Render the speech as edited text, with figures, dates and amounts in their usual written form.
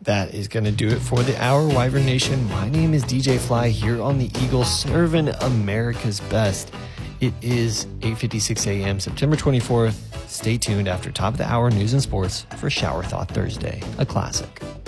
That is going to do it for the hour, Wyvern Nation. My name is DJ Fly here on the Eagle, serving America's best. It is 8:56 a.m., September 24th. Stay tuned after top of the hour news and sports for Shower Thought Thursday, a classic.